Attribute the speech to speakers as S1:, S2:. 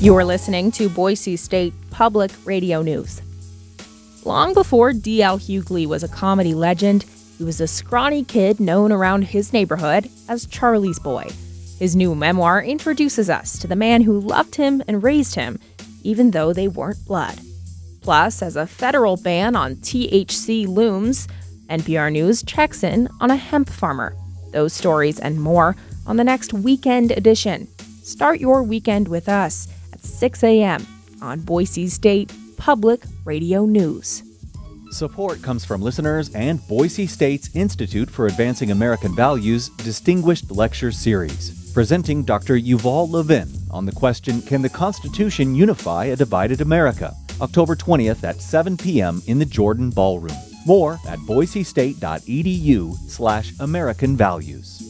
S1: You're listening to Boise State Public Radio News. Long before D.L. Hughley was a comedy legend, he was a scrawny kid known around his neighborhood as Charlie's Boy. His new memoir introduces us to the man who loved him and raised him, even though they weren't blood. Plus, as a federal ban on THC looms, NPR News checks in on a hemp farmer. Those stories and more on the next Weekend Edition. Start your weekend with us at 6 a.m. on Boise State Public Radio News.
S2: Support comes from listeners and Boise State's Institute for Advancing American Values Distinguished Lecture Series, presenting Dr. Yuval Levin on the question, Can the Constitution Unify a Divided America? October 20th at 7 p.m. in the Jordan Ballroom. More at boisestate.edu/American Values.